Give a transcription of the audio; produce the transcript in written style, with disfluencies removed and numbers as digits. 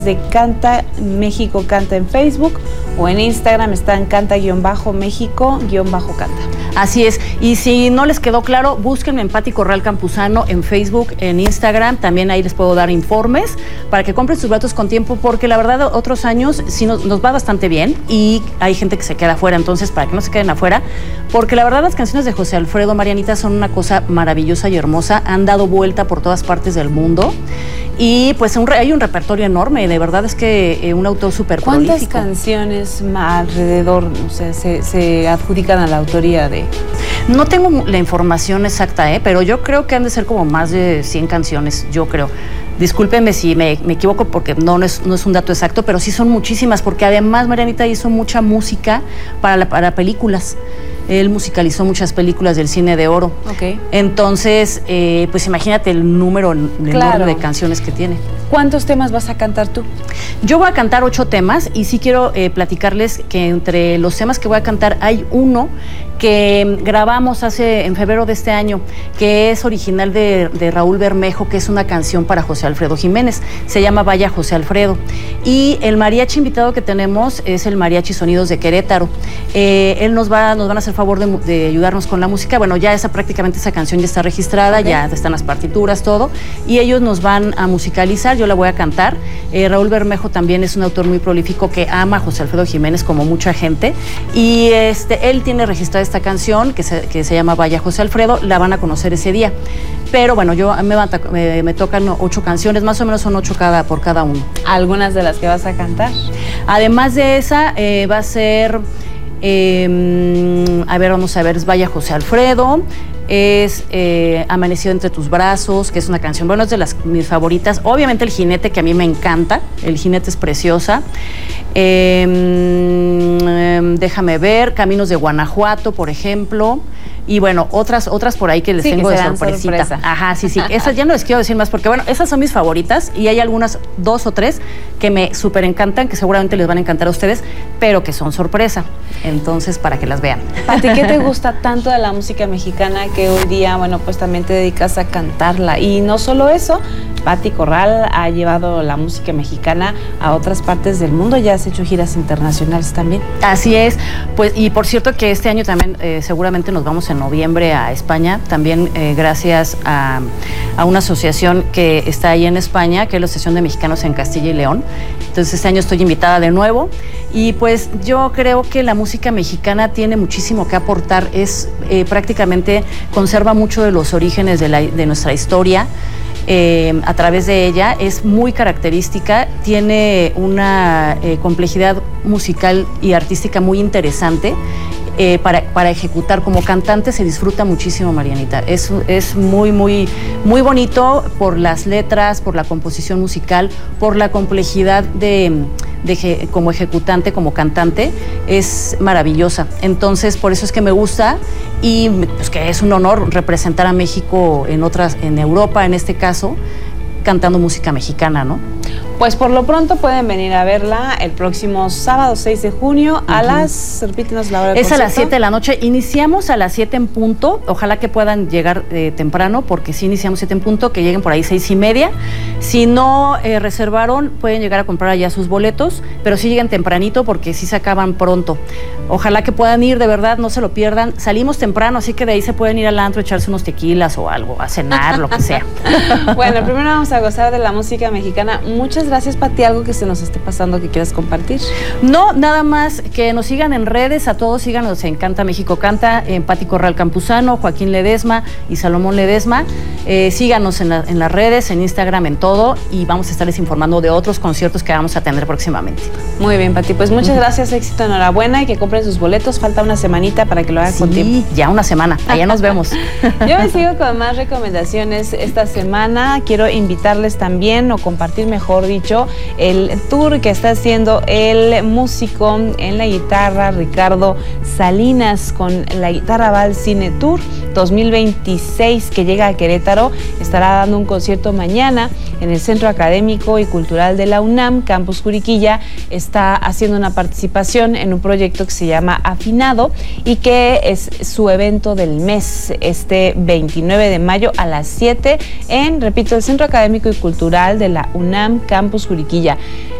de Canta México Canta en Facebook o en Instagram están canta-méxico-canta. Así es, y si no les quedó claro, búsquenme en Pati Corral Campuzano en Facebook, en Instagram, también ahí les puedo dar informes para que compren sus boletos con tiempo, porque la verdad otros años sí nos va bastante bien y hay gente que se queda afuera, entonces para que no se queden afuera, porque la verdad las canciones de José Alfredo, Marianita, son una cosa maravillosa y hermosa, han dado vuelta por todas partes del mundo y pues hay un repertorio enorme, de verdad es que un autor súper prolífico. ¿Cuántas canciones alrededor se adjudican a la autoría de...? No tengo la información exacta, pero yo creo que han de ser como más de 100 canciones, yo creo. Discúlpenme si me equivoco porque no es un dato exacto, pero sí son muchísimas, porque además Marianita hizo mucha música para películas. Él musicalizó muchas películas del cine de oro. Okay. Entonces, pues imagínate el número enorme de canciones que tiene. ¿Cuántos temas vas a cantar tú? Yo voy a cantar 8 temas y sí quiero platicarles que entre los temas que voy a cantar hay uno que grabamos en febrero de este año, que es original de Raúl Bermejo, que es una canción para José Alfredo Jiménez. Se llama Vaya José Alfredo. Y el mariachi invitado que tenemos es el Mariachi Sonidos de Querétaro. Él nos van a hacer favor de ayudarnos con la música. Bueno, ya prácticamente esa canción ya está registrada, okay. Ya están las partituras, todo. Y ellos nos van a musicalizar, yo la voy a cantar. Raúl Bermejo también es un autor muy prolífico que ama a José Alfredo Jiménez como mucha gente. Y él tiene registrada esta canción que se llama Vaya José Alfredo, la van a conocer ese día. Pero bueno, me tocan 8 canciones, más o menos son 8 por cada uno. ¿Algunas de las que vas a cantar? Además de esa, va a ser, vamos a ver, es Vaya José Alfredo, es Amanecido entre tus brazos, que es una canción, bueno, es de mis favoritas. Obviamente El Jinete, que a mí me encanta, El Jinete es preciosa. Déjame ver, Caminos de Guanajuato, por ejemplo. Y bueno, otras por ahí que les tengo de sorpresita. Sorpresa. Ajá, sí. Esas ya no les quiero decir más porque, bueno, esas son mis favoritas y hay algunas 2 o 3 que me súper encantan, que seguramente les van a encantar a ustedes, pero que son sorpresa. Entonces, para que las vean. Pati, ¿qué te gusta tanto de la música mexicana que hoy día, bueno, pues también te dedicas a cantarla? Y no solo eso, Pati Corral ha llevado la música mexicana a otras partes del mundo, ya has hecho giras internacionales también. Así es, pues, y por cierto que este año también seguramente nos vamos en noviembre a España, también gracias a una asociación que está ahí en España, que es la Asociación de Mexicanos en Castilla y León. Entonces este año estoy invitada de nuevo y pues yo creo que la música mexicana tiene muchísimo que aportar, prácticamente conserva mucho de los orígenes de nuestra historia. A través de ella es muy característica, tiene una complejidad musical y artística muy interesante. Para ejecutar como cantante se disfruta muchísimo, Marianita. Es muy, muy, muy bonito por las letras, por la composición musical, por la complejidad como ejecutante, como cantante, es maravillosa. Entonces, por eso es que me gusta y pues, que es un honor representar a México en Europa, en este caso, cantando música mexicana, ¿no? Pues por lo pronto pueden venir a verla el próximo sábado 6 de junio a repítenos la hora del concierto. Es a las 7 de la noche, iniciamos a las 7 en punto, ojalá que puedan llegar temprano, porque sí iniciamos 7 en punto, que lleguen por ahí 6:30. Si no reservaron, pueden llegar a comprar allá sus boletos, pero sí lleguen tempranito porque sí se acaban pronto. Ojalá que puedan ir, de verdad, no se lo pierdan. Salimos temprano, así que de ahí se pueden ir al antro, echarse unos tequilas o algo, a cenar, lo que sea. Bueno, primero vamos a gozar de la música mexicana. Muchas gracias, Pati. ¿Algo que se nos esté pasando que quieras compartir? No, nada más que nos sigan en redes, a todos síganos en Canta México Canta, en Pati Corral Campuzano, Joaquín Ledesma y Salomón Ledesma. Síganos en las redes, en Instagram, en todo, y vamos a estarles informando de otros conciertos que vamos a tener próximamente. Muy bien, Pati, pues muchas gracias, éxito, enhorabuena y que compren sus boletos. Falta una semanita para que lo hagan con tiempo. Sí, ya una semana, allá nos vemos. Yo me sigo con más recomendaciones esta semana. Quiero invitarles también, o compartir mejor dicho, el tour que está haciendo el músico en la guitarra Ricardo Salinas con la Guitarra Val Cine Tour. 2026 que llega a Querétaro. Estará dando un concierto mañana en el Centro Académico y Cultural de la UNAM, Campus Juriquilla. Está haciendo una participación en un proyecto que se llama Afinado y que es su evento del mes, este 29 de mayo a las 7 en, repito, el Centro Académico y Cultural de la UNAM, Campus Juriquilla.